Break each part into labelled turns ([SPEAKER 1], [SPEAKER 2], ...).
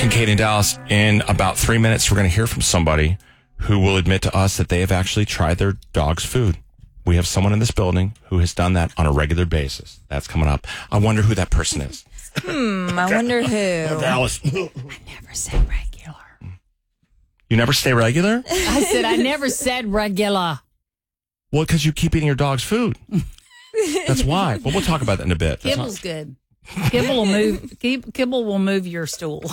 [SPEAKER 1] and Kate in Dallas. In about 3 minutes, we're going to hear from somebody who will admit to us that they have actually tried their dog's food. We have someone in this building who has done that on a regular basis. That's coming up. I wonder who that person is.
[SPEAKER 2] I wonder who.
[SPEAKER 1] Dallas.
[SPEAKER 3] I never said regular.
[SPEAKER 1] You never stay regular?
[SPEAKER 3] I said I never said regular.
[SPEAKER 1] Well, because you keep eating your dog's food. That's why. But we'll talk about that in a bit. That's
[SPEAKER 3] Kibble's good. Kibble will move. Kibble will move your stool.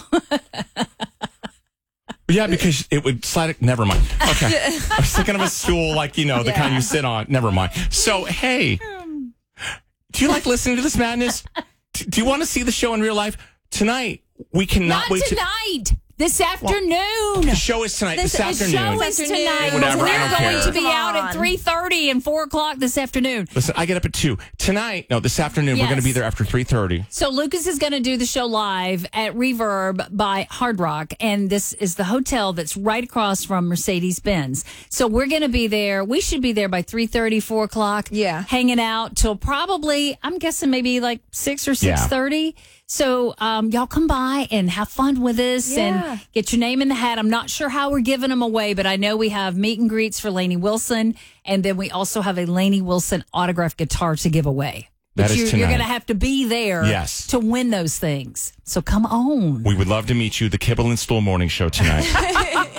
[SPEAKER 1] Yeah, because it would slide it. Never mind. Okay. I was thinking of a stool like, the kind you sit on. Never mind. So, hey, do you like listening to this madness? Do you want to see the show in real life? Tonight, we cannot wait
[SPEAKER 3] tonight. This afternoon.
[SPEAKER 1] The show is tonight. This afternoon.
[SPEAKER 3] show is tonight.
[SPEAKER 1] Whatever, I
[SPEAKER 3] We're
[SPEAKER 1] don't
[SPEAKER 3] going
[SPEAKER 1] care.
[SPEAKER 3] to be out at 3:30 and 4 o'clock this afternoon.
[SPEAKER 1] Listen, I get up at 2. Tonight, this afternoon, we're
[SPEAKER 3] Yes.
[SPEAKER 1] going to be there after 3:30.
[SPEAKER 3] So Lucas is going to do the show live at Reverb by Hard Rock, and this is the hotel that's right across from Mercedes-Benz. So we're going to be there. We should be there by 3:30, 4 o'clock.
[SPEAKER 2] Yeah.
[SPEAKER 3] Hanging out till probably, I'm guessing maybe like 6 or 6:30. So y'all come by and have fun with us and get your name in the hat. I'm not sure how we're giving them away, but I know we have meet and greets for Lainey Wilson, and then we also have a Lainey Wilson autographed guitar to give away.
[SPEAKER 1] That is
[SPEAKER 3] You're
[SPEAKER 1] tonight.
[SPEAKER 3] going to have to be there to win those things. So come on.
[SPEAKER 1] We would love to meet you. The Kibble and Stool Morning Show tonight.